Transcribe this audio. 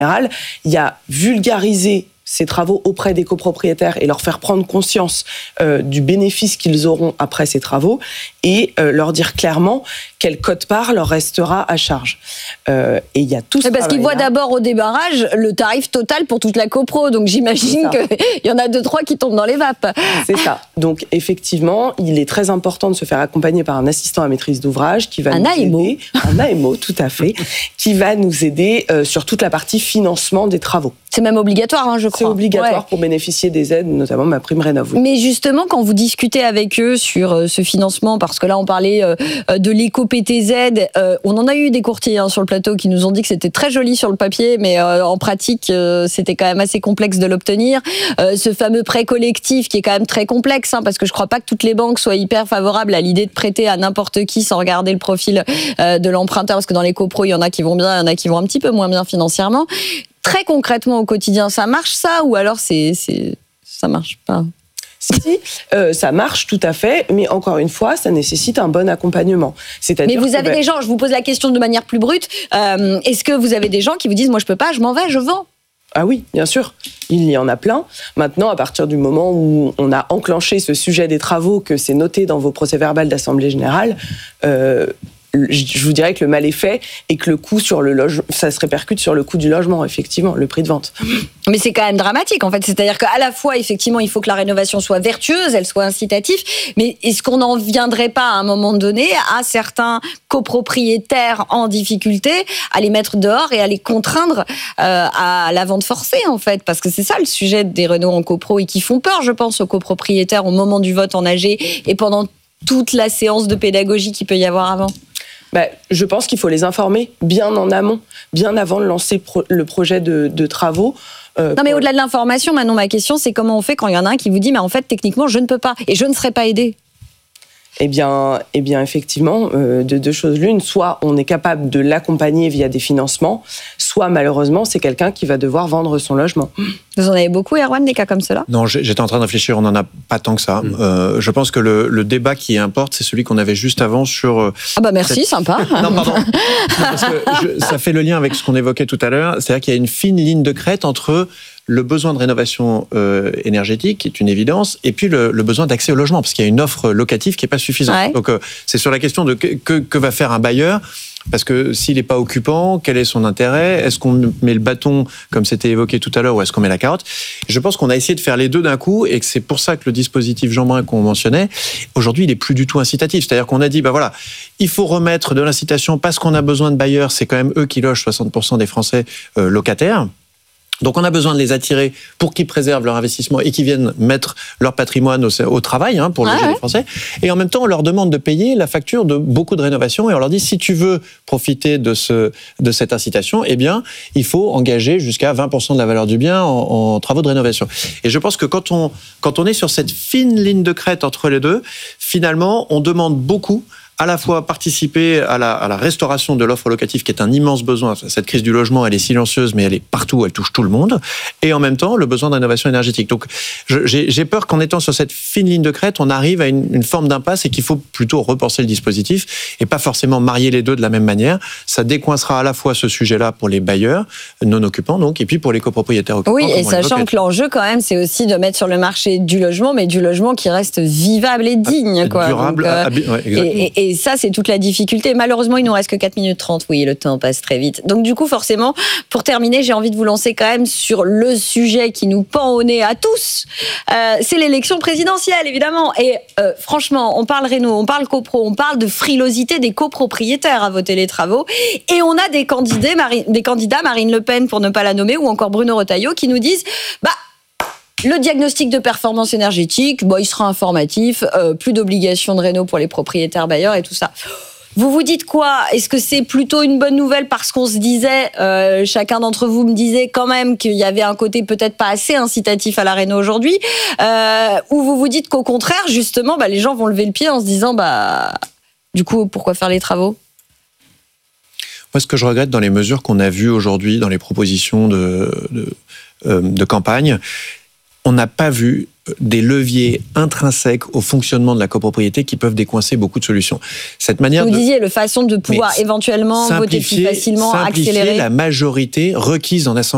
générale, il y a vulgariser ces travaux auprès des copropriétaires et leur faire prendre conscience du bénéfice qu'ils auront après ces travaux et leur dire clairement quelle quote-part leur restera à charge. Et il y a tout ce parce qu'ils voient d'abord au débarrage le tarif total pour toute la copro, donc j'imagine qu'il y en a 2-3 qui tombent dans les vapes. C'est ça. Donc effectivement, il est très important de se faire accompagner par un assistant à maîtrise d'ouvrage qui va aider, un AMO, tout à fait, qui va nous aider sur toute la partie financement des travaux. C'est même obligatoire, je crois. C'est obligatoire pour bénéficier des aides, notamment ma prime rénov'. Mais justement, quand vous discutez avec eux sur ce financement, parce que là, on parlait de l'éco-PTZ, on en a eu des courtiers sur le plateau qui nous ont dit que c'était très joli sur le papier, mais en pratique, c'était quand même assez complexe de l'obtenir. Ce fameux prêt collectif qui est quand même très complexe, parce que je ne crois pas que toutes les banques soient hyper favorables à l'idée de prêter à n'importe qui sans regarder le profil de l'emprunteur, parce que dans les copros, il y en a qui vont bien, il y en a qui vont un petit peu moins bien financièrement. Très concrètement, au quotidien, ça marche ça ou alors ça marche pas? Si, ça marche tout à fait, mais encore une fois, ça nécessite un bon accompagnement. Mais vous avez des gens, je vous pose la question de manière plus brute, est-ce que vous avez des gens qui vous disent « moi je peux pas, je m'en vais, je vends ». Ah oui, bien sûr, il y en a plein. Maintenant, à partir du moment où on a enclenché ce sujet des travaux, que c'est noté dans vos procès-verbales d'Assemblée Générale, je vous dirais que le mal est fait et que le coût sur le logement, ça se répercute sur le coût du logement, effectivement, le prix de vente. Mais c'est quand même dramatique, en fait. C'est-à-dire qu'à la fois, effectivement, il faut que la rénovation soit vertueuse, elle soit incitative, mais est-ce qu'on n'en viendrait pas, à un moment donné, à certains copropriétaires en difficulté, à les mettre dehors et à les contraindre à la vente forcée, en fait? Parce que c'est ça le sujet des rénos en copro et qui font peur, je pense, aux copropriétaires au moment du vote en AG et pendant toute la séance de pédagogie qu'il peut y avoir avant. Je pense qu'il faut les informer bien en amont, bien avant de lancer le projet de travaux. Non, mais au-delà de l'information, Manon, ma question, c'est comment on fait quand il y en a un qui vous dit « mais en fait, techniquement, je ne peux pas et je ne serai pas aidé ». Eh bien, effectivement, de deux choses l'une, soit on est capable de l'accompagner via des financements, soit malheureusement, c'est quelqu'un qui va devoir vendre son logement. Vous en avez beaucoup, Erwan, des cas comme cela? Non, j'étais en train de réfléchir, on n'en a pas tant que ça. Je pense que le débat qui importe, c'est celui qu'on avait juste avant sur... merci, sympa. Non, pardon. Parce que ça fait le lien avec ce qu'on évoquait tout à l'heure, c'est-à-dire qu'il y a une fine ligne de crête entre le besoin de rénovation énergétique, qui est une évidence, et puis le besoin d'accès au logement, parce qu'il y a une offre locative qui n'est pas suffisante. Ouais. Donc, c'est sur la question de que va faire un bailleur, parce que s'il n'est pas occupant, quel est son intérêt? Est-ce qu'on met le bâton, comme c'était évoqué tout à l'heure, ou est-ce qu'on met la carotte? Je pense qu'on a essayé de faire les deux d'un coup, et que c'est pour ça que le dispositif Jeanbrun qu'on mentionnait, aujourd'hui, il n'est plus du tout incitatif. C'est-à-dire qu'on a dit, voilà, il faut remettre de l'incitation parce qu'on a besoin de bailleurs, c'est quand même eux qui logent 60% des Français locataires. Donc on a besoin de les attirer pour qu'ils préservent leur investissement et qu'ils viennent mettre leur patrimoine au travail pour loger les Français. Et en même temps, on leur demande de payer la facture de beaucoup de rénovations et on leur dit si tu veux profiter de cette incitation, eh bien, il faut engager jusqu'à 20% de la valeur du bien en travaux de rénovation. Et je pense que quand on est sur cette fine ligne de crête entre les deux, finalement, on demande beaucoup à la fois participer à la restauration de l'offre locative, qui est un immense besoin. Cette crise du logement, elle est silencieuse, mais elle est partout, elle touche tout le monde. Et en même temps, le besoin de rénovation énergétique. Donc, j'ai peur qu'en étant sur cette fine ligne de crête, on arrive à une forme d'impasse et qu'il faut plutôt repenser le dispositif et pas forcément marier les deux de la même manière. Ça décoincera à la fois ce sujet-là pour les bailleurs non occupants, donc, et puis pour les copropriétaires occupants. Oui, et sachant que l'enjeu, quand même, c'est aussi de mettre sur le marché du logement, mais du logement qui reste vivable et digne, quoi. Durable, donc, et ça, c'est toute la difficulté. Malheureusement, il nous reste que 4 minutes 30. Oui, le temps passe très vite. Donc, du coup, forcément, pour terminer, j'ai envie de vous lancer quand même sur le sujet qui nous pend au nez à tous. C'est l'élection présidentielle, évidemment. Et franchement, on parle réno, on parle copro, on parle de frilosité des copropriétaires à voter les travaux. Et on a des candidats, Marine Le Pen, pour ne pas la nommer, ou encore Bruno Retailleau, qui nous disent... le diagnostic de performance énergétique, il sera informatif, plus d'obligations de réno pour les propriétaires bailleurs et tout ça. Vous vous dites quoi? Est-ce que c'est plutôt une bonne nouvelle parce qu'on se disait, chacun d'entre vous me disait quand même qu'il y avait un côté peut-être pas assez incitatif à la réno aujourd'hui, ou vous vous dites qu'au contraire, justement, les gens vont lever le pied en se disant, du coup, pourquoi faire les travaux? Moi, ce que je regrette dans les mesures qu'on a vues aujourd'hui, dans les propositions de campagne, on n'a pas vu des leviers intrinsèques au fonctionnement de la copropriété qui peuvent décoincer beaucoup de solutions. Cette manière vous disiez, la façon de pouvoir éventuellement voter plus facilement, accélérer. Simplifier la majorité requise en assemblée.